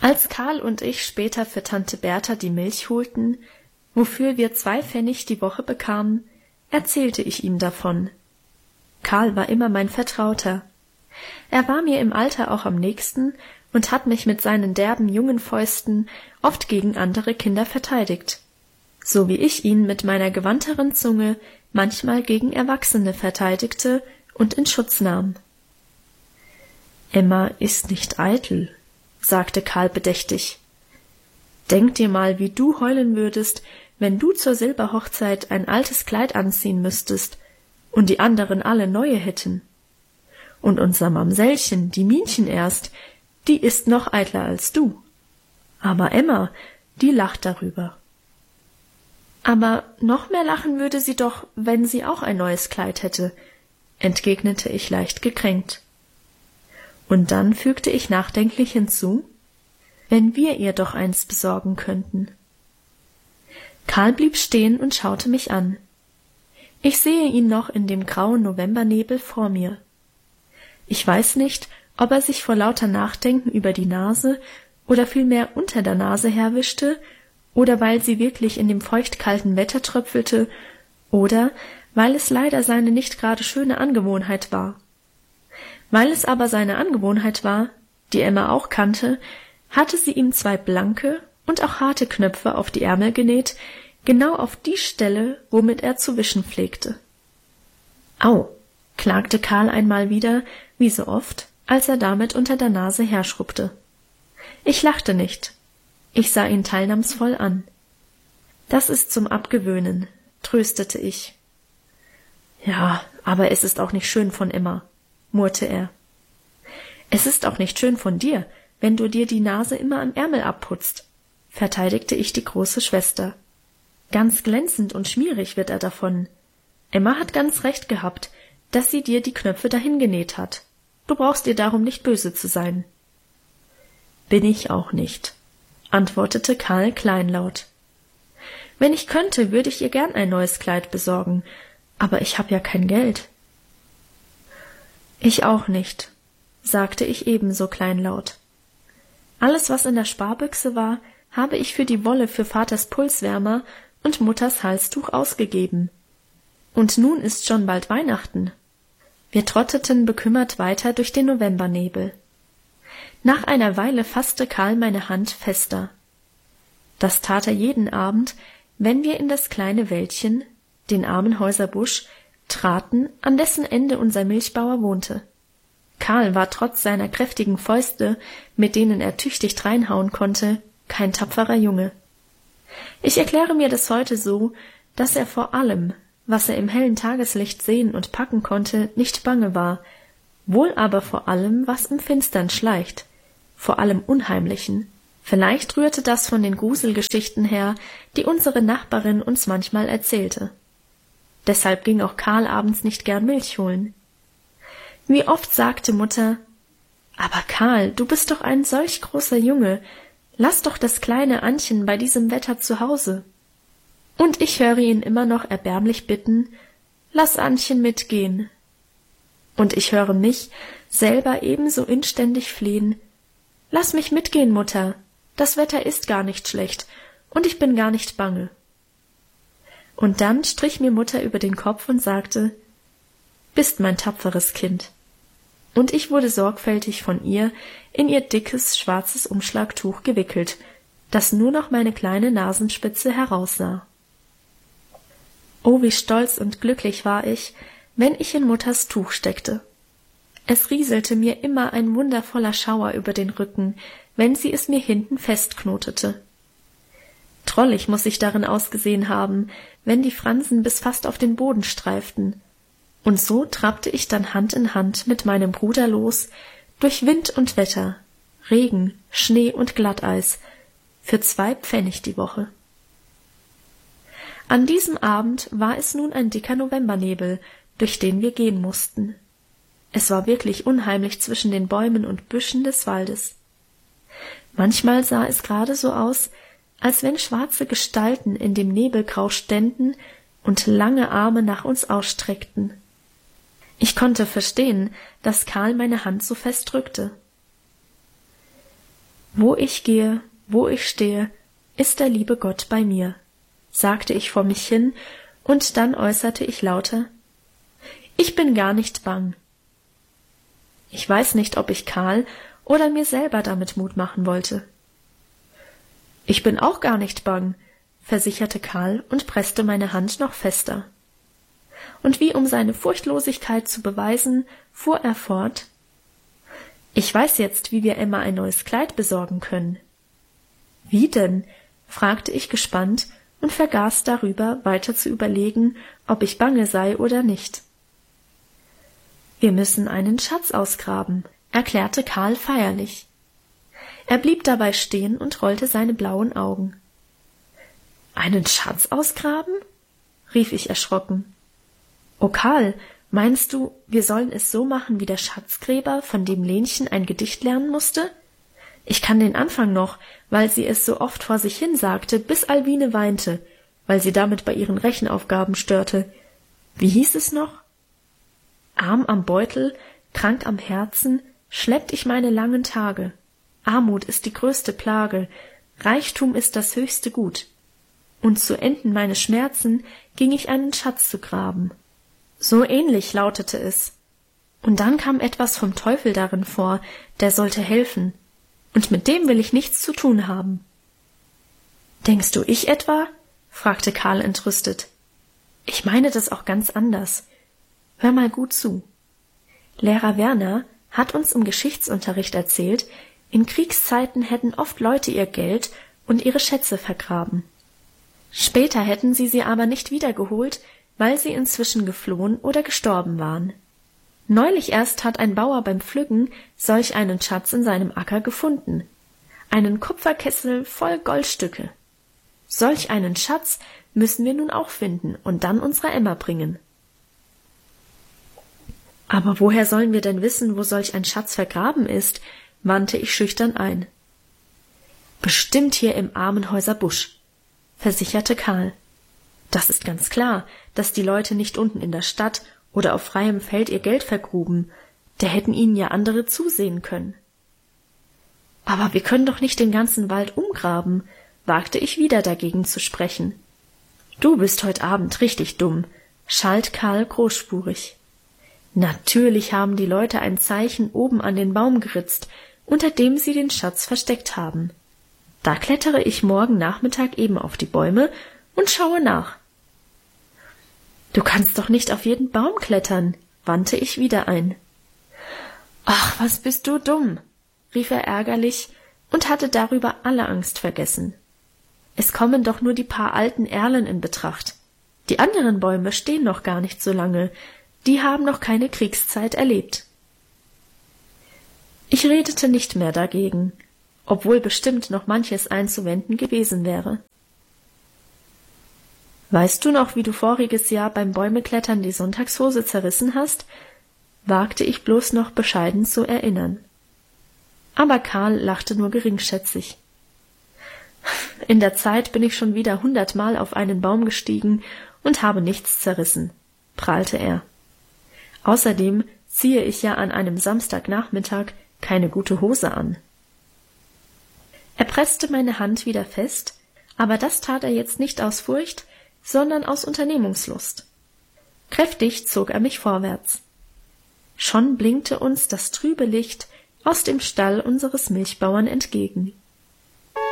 Als Karl und ich später für Tante Bertha die Milch holten, wofür wir 2 Pfennig die Woche bekamen, erzählte ich ihm davon. Karl war immer mein Vertrauter. Er war mir im Alter auch am nächsten und hat mich mit seinen derben jungen Fäusten oft gegen andere Kinder verteidigt, so wie ich ihn mit meiner gewandteren Zunge manchmal gegen Erwachsene verteidigte und in Schutz nahm. »Emma ist nicht eitel«, sagte Karl bedächtig. »Denk dir mal, wie du heulen würdest, wenn du zur Silberhochzeit ein altes Kleid anziehen müsstest und die anderen alle neue hätten. Und unser Mamsellchen, die Minchen erst, die ist noch eitler als du. Aber Emma, die lacht darüber.« »Aber noch mehr lachen würde sie doch, wenn sie auch ein neues Kleid hätte«, entgegnete ich leicht gekränkt. Und dann fügte ich nachdenklich hinzu, »wenn wir ihr doch eins besorgen könnten.« Karl blieb stehen und schaute mich an. Ich sehe ihn noch in dem grauen Novembernebel vor mir. Ich weiß nicht, ob er sich vor lauter Nachdenken über die Nase oder vielmehr unter der Nase herwischte, oder weil sie wirklich in dem feuchtkalten Wetter tröpfelte, oder weil es leider seine nicht gerade schöne Angewohnheit war. Weil es aber seine Angewohnheit war, die Emma auch kannte, hatte sie ihm 2 blanke und auch harte Knöpfe auf die Ärmel genäht, genau auf die Stelle, womit er zu wischen pflegte. »Au«, klagte Karl einmal wieder, wie so oft, als er damit unter der Nase herschrubbte. Ich lachte nicht. Ich sah ihn teilnahmsvoll an. »Das ist zum Abgewöhnen«, tröstete ich. »Ja, aber es ist auch nicht schön von Emma«, murrte er. »Es ist auch nicht schön von dir, wenn du dir die Nase immer am Ärmel abputzt«, verteidigte ich die große Schwester. »Ganz glänzend und schmierig wird er davon. Emma hat ganz recht gehabt, dass sie dir die Knöpfe dahin genäht hat. Du brauchst ihr darum nicht böse zu sein.« »Bin ich auch nicht«, antwortete Karl kleinlaut. »Wenn ich könnte, würde ich ihr gern ein neues Kleid besorgen, aber ich habe ja kein Geld.« »Ich auch nicht«, sagte ich ebenso kleinlaut. »Alles, was in der Sparbüchse war, habe ich für die Wolle für Vaters Pulswärmer und Mutters Halstuch ausgegeben. Und nun ist schon bald Weihnachten.« Wir trotteten bekümmert weiter durch den Novembernebel. Nach einer Weile fasste Karl meine Hand fester. Das tat er jeden Abend, wenn wir in das kleine Wäldchen, den Armenhäuser Busch, traten, an dessen Ende unser Milchbauer wohnte. Karl war trotz seiner kräftigen Fäuste, mit denen er tüchtig dreinhauen konnte, kein tapferer Junge. Ich erkläre mir das heute so, dass er vor allem, was er im hellen Tageslicht sehen und packen konnte, nicht bange war, wohl aber vor allem, was im Finstern schleicht, vor allem Unheimlichen. Vielleicht rührte das von den Gruselgeschichten her, die unsere Nachbarin uns manchmal erzählte. Deshalb ging auch Karl abends nicht gern Milch holen. Wie oft sagte Mutter, »Aber Karl, du bist doch ein solch großer Junge, lass doch das kleine Annchen bei diesem Wetter zu Hause.« Und ich höre ihn immer noch erbärmlich bitten, »Lass Annchen mitgehen.« Und ich höre mich selber ebenso inständig flehen, »Lass mich mitgehen, Mutter, das Wetter ist gar nicht schlecht und ich bin gar nicht bange.« Und dann strich mir Mutter über den Kopf und sagte, »Bist mein tapferes Kind.« Und ich wurde sorgfältig von ihr in ihr dickes, schwarzes Umschlagtuch gewickelt, das nur noch meine kleine Nasenspitze heraussah. Oh, wie stolz und glücklich war ich, wenn ich in Mutters Tuch steckte. Es rieselte mir immer ein wundervoller Schauer über den Rücken, wenn sie es mir hinten festknotete. Drollig muß ich darin ausgesehen haben, wenn die Fransen bis fast auf den Boden streiften. Und so trabte ich dann Hand in Hand mit meinem Bruder los, durch Wind und Wetter, Regen, Schnee und Glatteis, für 2 Pfennig die Woche. An diesem Abend war es nun ein dicker Novembernebel, durch den wir gehen mussten. Es war wirklich unheimlich zwischen den Bäumen und Büschen des Waldes. Manchmal sah es gerade so aus, als wenn schwarze Gestalten in dem Nebelgrau ständen und lange Arme nach uns ausstreckten. Ich konnte verstehen, dass Karl meine Hand so fest drückte. Wo ich gehe, wo ich stehe, ist der liebe Gott bei mir, sagte ich vor mich hin, und dann äußerte ich lauter: Ich bin gar nicht bang. Ich weiß nicht, ob ich Karl oder mir selber damit Mut machen wollte. Ich bin auch gar nicht bang, versicherte Karl und presste meine Hand noch fester. Und wie um seine Furchtlosigkeit zu beweisen, fuhr er fort: Ich weiß jetzt, wie wir Emma ein neues Kleid besorgen können. Wie denn? Fragte ich gespannt und vergaß darüber, weiter zu überlegen, ob ich bange sei oder nicht. Wir müssen einen Schatz ausgraben, erklärte Karl feierlich. Er blieb dabei stehen und rollte seine blauen Augen. Einen Schatz ausgraben? Rief ich erschrocken. O Karl, meinst du, wir sollen es so machen wie der Schatzgräber, von dem Lenchen ein Gedicht lernen musste? Ich kann den Anfang noch, weil sie es so oft vor sich hin sagte, bis Albine weinte, weil sie damit bei ihren Rechenaufgaben störte. Wie hieß es noch? Arm am Beutel, krank am Herzen, schleppt ich meine langen Tage. Armut ist die größte Plage, Reichtum ist das höchste Gut. Und zu enden meine Schmerzen ging ich einen Schatz zu graben. So ähnlich lautete es. Und dann kam etwas vom Teufel darin vor, der sollte helfen. Und mit dem will ich nichts zu tun haben. Denkst du, ich etwa? Fragte Karl entrüstet. Ich meine das auch ganz anders. Hör mal gut zu. Lehrer Werner hat uns im Geschichtsunterricht erzählt, in Kriegszeiten hätten oft Leute ihr Geld und ihre Schätze vergraben. Später hätten sie aber nicht wiedergeholt, weil sie inzwischen geflohen oder gestorben waren. Neulich erst hat ein Bauer beim Pflücken solch einen Schatz in seinem Acker gefunden. Einen Kupferkessel voll Goldstücke. Solch einen Schatz müssen wir nun auch finden und dann unserer Emma bringen. Aber woher sollen wir denn wissen, wo solch ein Schatz vergraben ist? Wandte ich schüchtern ein. Bestimmt hier im Armenhäuser Busch, versicherte Karl. Das ist ganz klar, dass die Leute nicht unten in der Stadt oder auf freiem Feld ihr Geld vergruben, da hätten ihnen ja andere zusehen können. Aber wir können doch nicht den ganzen Wald umgraben, wagte ich wieder dagegen zu sprechen. Du bist heut Abend richtig dumm, schalt Karl großspurig. Natürlich haben die Leute ein Zeichen oben an den Baum geritzt, unter dem sie den Schatz versteckt haben. Da klettere ich morgen Nachmittag eben auf die Bäume und schaue nach. Du kannst doch nicht auf jeden Baum klettern, wandte ich wieder ein. Ach, was bist du dumm, rief er ärgerlich und hatte darüber alle Angst vergessen. Es kommen doch nur die paar alten Erlen in Betracht. Die anderen Bäume stehen noch gar nicht so lange, die haben noch keine Kriegszeit erlebt. Ich redete nicht mehr dagegen, obwohl bestimmt noch manches einzuwenden gewesen wäre. Weißt du noch, wie du voriges Jahr beim Bäumeklettern die Sonntagshose zerrissen hast? Wagte ich bloß noch bescheiden zu erinnern. Aber Karl lachte nur geringschätzig. In der Zeit bin ich schon wieder 100-mal auf einen Baum gestiegen und habe nichts zerrissen, prahlte er. Außerdem ziehe ich ja an einem Samstagnachmittag keine gute Hose an. Er presste meine Hand wieder fest, aber das tat er jetzt nicht aus Furcht, sondern aus Unternehmungslust. Kräftig zog er mich vorwärts. Schon blinkte uns das trübe Licht aus dem Stall unseres Milchbauern entgegen.